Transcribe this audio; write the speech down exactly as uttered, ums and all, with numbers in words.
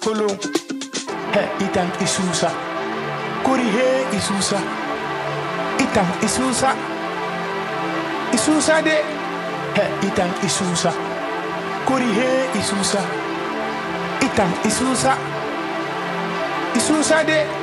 kolon. He itang isusa. Kuri he isusa. Itang isusa. Isusa de. He itang isusa. Kuri he isusa. Itang isusa. Isusa de.